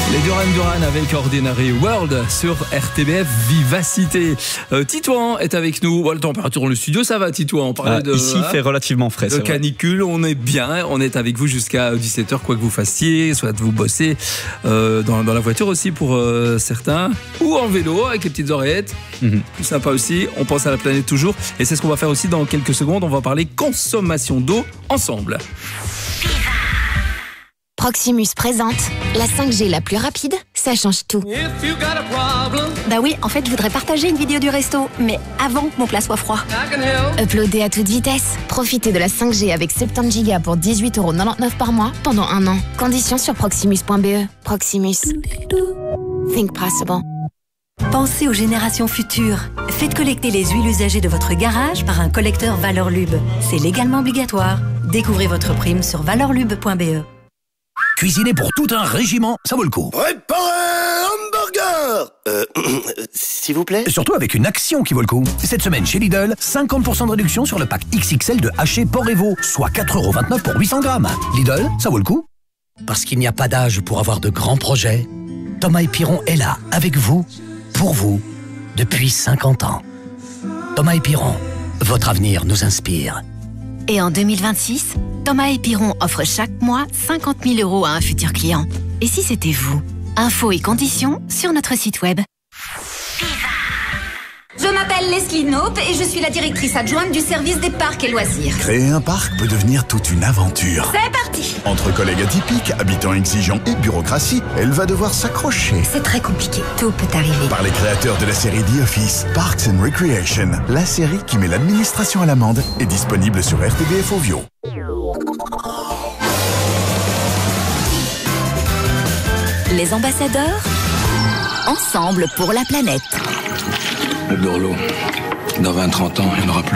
Les Duran avec Ordinary World sur RTBF Vivacité. Titouan est avec nous. La température dans le studio, ça va Titouan? On parlait ici, il fait relativement frais. De canicule, on est bien. On est avec vous jusqu'à 17h, quoi que vous fassiez. Soit vous bossez dans la voiture aussi pour certains. Ou en vélo avec les petites oreillettes. Plus sympa aussi. On pense à la planète toujours. Et c'est ce qu'on va faire aussi dans quelques secondes. On va parler consommation d'eau ensemble. Proximus présente la 5G la plus rapide, ça change tout. Bah oui, en fait, je voudrais partager une vidéo du resto, mais avant que mon plat soit froid. Uploader à toute vitesse. Profitez de la 5G avec 70 Go pour 18,99€ par mois pendant 1 an. Conditions sur proximus.be. Proximus. Think possible. Pensez aux générations futures. Faites collecter les huiles usagées de votre garage par un collecteur Valorlube. C'est légalement obligatoire. Découvrez votre prime sur valorlube.be. Cuisiner pour tout un régiment, ça vaut le coup. Préparez hamburger s'il vous plaît. Surtout avec une action qui vaut le coup. Cette semaine chez Lidl, 50% de réduction sur le pack XXL de haché porc et veau, soit 4,29€ pour 800 grammes. Lidl, ça vaut le coup. Parce qu'il n'y a pas d'âge pour avoir de grands projets, Thomas & Piron est là, avec vous, pour vous, depuis 50 ans. Thomas & Piron, votre avenir nous inspire. Et en 2026, Thomas & Piron offre chaque mois 50 000 € à un futur client. Et si c'était vous? Infos et conditions sur notre site web. Je m'appelle Leslie Knope et je suis la directrice adjointe du service des parcs et loisirs. Créer un parc peut devenir toute une aventure. C'est parti! Entre collègues atypiques, habitants exigeants et bureaucratie, elle va devoir s'accrocher. C'est très compliqué, tout peut arriver. Par les créateurs de la série The Office, Parks and Recreation, la série qui met l'administration à l'amende, est disponible sur RTBF Ovio. Les ambassadeurs, ensemble pour la planète. De l'eau. Dans 20-30 ans, il n'y en aura plus.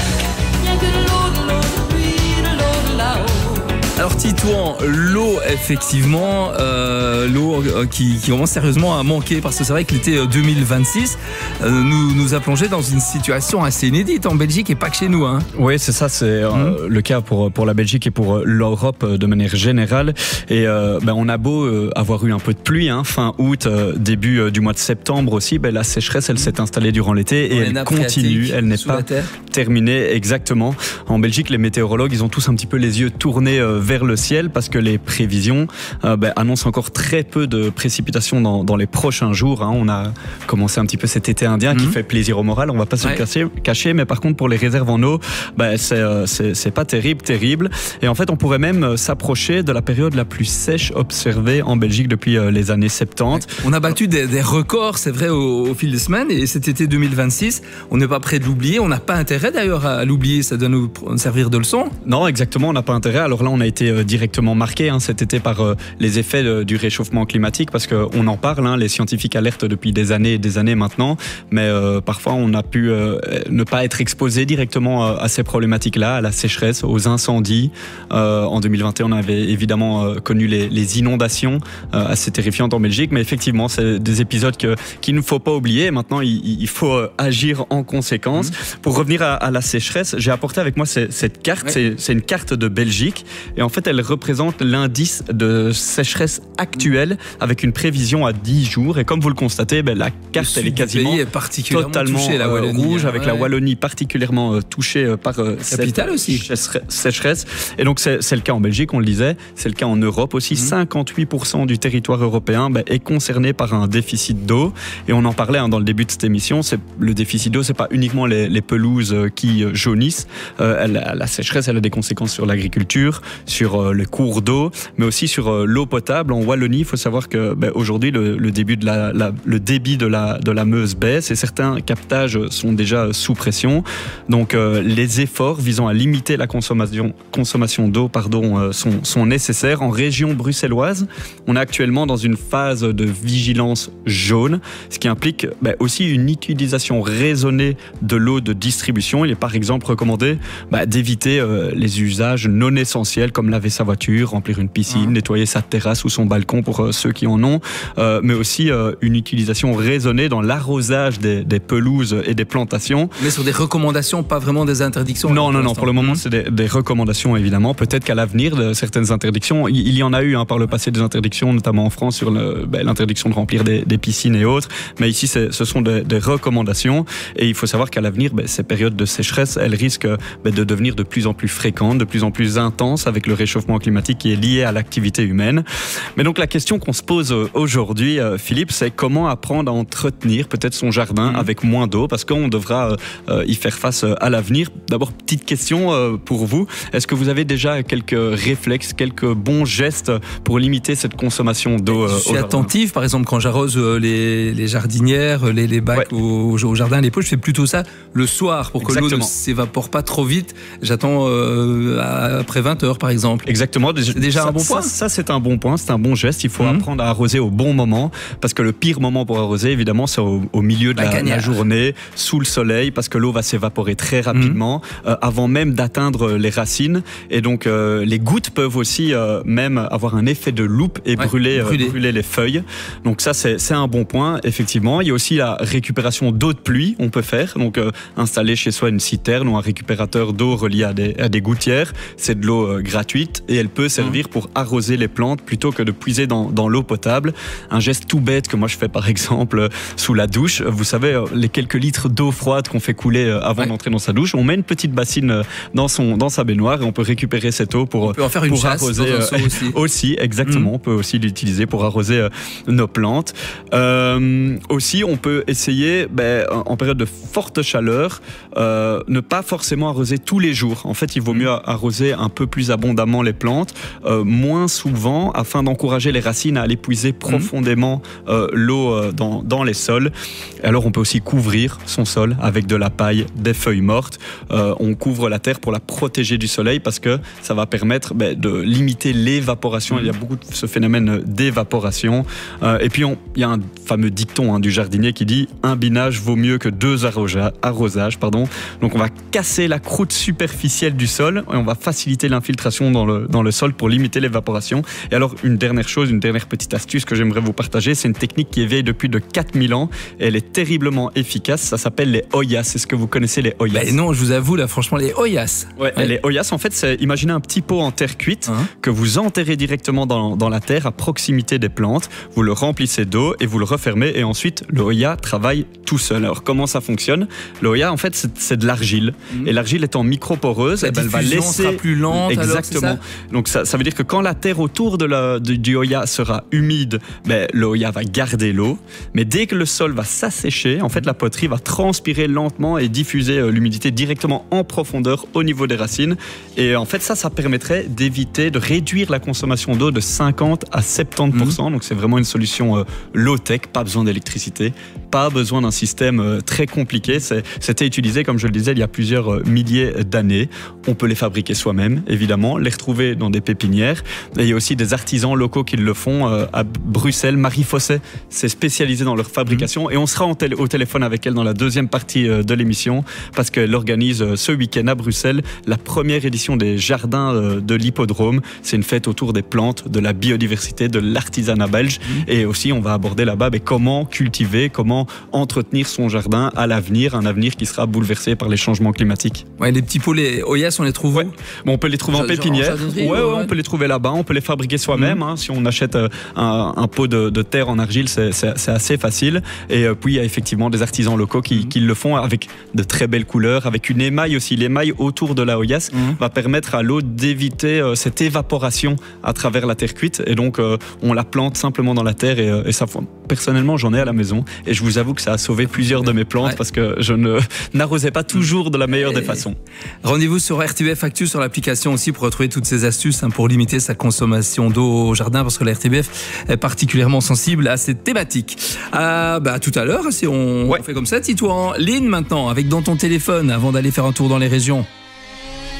Alors Titouan, l'eau effectivement, l'eau qui commence sérieusement à manquer parce que c'est vrai que l'été 2026 nous a plongé dans une situation assez inédite en Belgique et pas que chez nous. Hein. Oui, c'est ça, c'est le cas pour la Belgique et pour l'Europe de manière générale. Et on a beau avoir eu un peu de pluie, fin août, début du mois de septembre aussi, la sécheresse elle s'est installée durant l'été et elle continue, elle n'est pas terminée exactement. En Belgique, les météorologues ils ont tous un petit peu les yeux tournés vers le ciel parce que les prévisions annoncent encore très peu de précipitations dans les prochains jours. On a commencé un petit peu cet été indien qui fait plaisir au moral, on va pas se le cacher, mais par contre pour les réserves en eau, c'est pas terrible. Et en fait, on pourrait même s'approcher de la période la plus sèche observée en Belgique depuis les années 70. On a battu des records, c'est vrai, au fil des semaines, et cet été 2026, on n'est pas prêt de l'oublier, on n'a pas intérêt d'ailleurs à l'oublier, ça doit nous servir de leçon. Non, exactement, on n'a pas intérêt. Alors là, on a été directement marqué cet été par les effets du réchauffement climatique parce qu'on en parle, les scientifiques alertent depuis des années et des années maintenant, mais parfois on a pu ne pas être exposé directement à ces problématiques-là, à la sécheresse, aux incendies. En 2021, on avait évidemment connu les inondations assez terrifiantes en Belgique, mais effectivement, c'est des épisodes qu'il ne faut pas oublier. Maintenant, il faut agir en conséquence. Pour revenir à la sécheresse, j'ai apporté avec moi cette carte, c'est une carte de Belgique, et en fait, elle représente l'indice de sécheresse actuelle avec une prévision à 10 jours. Et comme vous le constatez, la carte elle est quasiment totalement touchée, la rouge, avec la Wallonie particulièrement touchée par cette sécheresse. Et donc, c'est le cas en Belgique, on le disait, c'est le cas en Europe aussi. 58% du territoire européen est concerné par un déficit d'eau. Et on en parlait dans le début de cette émission, le déficit d'eau, c'est pas uniquement les pelouses qui jaunissent. La sécheresse, elle a des conséquences sur l'agriculture, sur le cours d'eau, mais aussi sur l'eau potable. En Wallonie, il faut savoir que aujourd'hui, le débit de la Meuse baisse et certains captages sont déjà sous pression. Donc, les efforts visant à limiter la consommation d'eau sont nécessaires. En région bruxelloise, on est actuellement dans une phase de vigilance jaune, ce qui implique aussi une utilisation raisonnée de l'eau de distribution. Il est par exemple recommandé d'éviter les usages non essentiels comme laver sa voiture, remplir une piscine, nettoyer sa terrasse ou son balcon pour ceux qui en ont, mais aussi une utilisation raisonnée dans l'arrosage des pelouses et des plantations. Mais sur des recommandations, pas vraiment des interdictions? Non, pour le moment, c'est des recommandations, évidemment. Peut-être qu'à l'avenir, de certaines interdictions, il y en a eu par le passé des interdictions, notamment en France, sur l'interdiction de remplir des piscines et autres. Mais ici, ce sont des recommandations. Et il faut savoir qu'à l'avenir, ces périodes de sécheresse, elles risquent de devenir de plus en plus fréquentes, de plus en plus intenses avec le réchauffement climatique qui est lié à l'activité humaine. Mais donc la question qu'on se pose aujourd'hui, Philippe, c'est comment apprendre à entretenir peut-être son jardin avec moins d'eau, parce qu'on devra y faire face à l'avenir. D'abord, petite question pour vous. Est-ce que vous avez déjà quelques réflexes, quelques bons gestes pour limiter cette consommation d'eau? Je suis attentif, par exemple, quand j'arrose les jardinières, les bacs au jardin, les pots, je fais plutôt ça le soir pour que l'eau ne s'évapore pas trop vite. J'attends après 20h, par exemple. Exactement. C'est déjà un bon point. Ça, c'est un bon point, c'est un bon geste. Il faut apprendre à arroser au bon moment, parce que le pire moment pour arroser, évidemment, c'est au milieu de la journée, sous le soleil, parce que l'eau va s'évaporer très rapidement, avant même d'atteindre les racines. Et donc, les gouttes peuvent aussi même avoir un effet de loupe et brûler les feuilles. Donc ça, c'est un bon point, effectivement. Il y a aussi la récupération d'eau de pluie, on peut faire. Donc, installer chez soi une citerne ou un récupérateur d'eau relié à des gouttières. C'est de l'eau gratuite et elle peut servir pour arroser les plantes plutôt que de puiser dans l'eau potable. Un geste tout bête que moi je fais par exemple sous la douche. Vous savez, les quelques litres d'eau froide qu'on fait couler avant d'entrer dans sa douche, on met une petite bassine dans sa baignoire et on peut récupérer cette eau pour arroser aussi. Exactement, on peut aussi l'utiliser pour arroser nos plantes. Aussi, on peut essayer en période de forte chaleur ne pas forcément arroser tous les jours. En fait, il vaut mieux arroser un peu plus abondamment les plantes, moins souvent, afin d'encourager les racines à aller puiser profondément l'eau dans les sols. Et alors, on peut aussi couvrir son sol avec de la paille, des feuilles mortes. On couvre la terre pour la protéger du soleil, parce que ça va permettre de limiter l'évaporation. Il y a beaucoup de ce phénomène d'évaporation. Et puis, il y a un fameux dicton du jardinier qui dit « Un binage vaut mieux que 2 arrosages ». Donc, on va casser la croûte superficielle du sol et on va faciliter l'infiltration dans le sol pour limiter l'évaporation. Et alors, une dernière petite astuce que j'aimerais vous partager, c'est une technique qui est vieille depuis de 4000 ans et elle est terriblement efficace. Ça s'appelle les Hoyas. Est-ce que vous connaissez les Hoyas? Non, je vous avoue, là, franchement, les Hoyas. Les Hoyas, en fait, c'est imaginez un petit pot en terre cuite que vous enterrez directement dans la terre à proximité des plantes. Vous le remplissez d'eau et vous le refermez et ensuite, le Hoya travaille tout seul. Alors, comment ça fonctionne? Le Hoya, en fait, c'est de l'argile. Et l'argile étant microporeuse, elle va laisser... sera plus lente. Exactement. Alors, donc, ça veut dire que quand la terre autour du Hoya sera humide, le Hoya va garder l'eau. Mais dès que le sol va s'assécher, en fait, la poterie va transpirer lentement et diffuser l'humidité directement en profondeur au niveau des racines. Et en fait, ça permettrait de réduire la consommation d'eau de 50 à 70%. Donc, c'est vraiment une solution low-tech, pas besoin d'électricité, pas besoin d'un système très compliqué. C'était utilisé, comme je le disais, il y a plusieurs milliers d'années. On peut les fabriquer soi-même, évidemment, les retrouver dans des pépinières. Et il y a aussi des artisans locaux qui le font à Bruxelles. Marie Fosset, c'est spécialisé dans leur fabrication. Et on sera au téléphone avec elle dans la deuxième partie de l'émission, parce qu'elle organise ce week-end à Bruxelles la première édition des jardins de l'hippodrome. C'est une fête autour des plantes, de la biodiversité, de l'artisanat belge. Et aussi, on va aborder là-bas comment cultiver, comment entretenir son jardin à l'avenir, un avenir qui sera bouleversé par les changements climatiques. Les petits pots, les Hoyas, on les trouve où? On peut les trouver en pépinière. On peut les trouver là-bas. On peut les fabriquer soi-même. Si on achète un pot de terre en argile, c'est assez facile. Et puis, il y a effectivement des artisans locaux qui le font avec de très belles couleurs, avec une émaille aussi. L'émaille autour de la Hoyas va permettre à l'eau d'éviter cette évaporation à travers la terre cuite. Et donc, on la plante simplement dans la terre et ça, personnellement, j'en ai à la maison. Et je vous avoue que ça a sauvé plusieurs de mes plantes parce que je n'arrosais pas toujours de la meilleure des façons. Rendez-vous sur RTBF Actu, sur l'application aussi, pour retrouver toutes ces astuces pour limiter sa consommation d'eau au jardin, parce que la RTBF est particulièrement sensible à cette thématique. À tout à l'heure, si on fait comme ça, Titouan. Lynn, maintenant, avec dans ton téléphone, avant d'aller faire un tour dans les régions.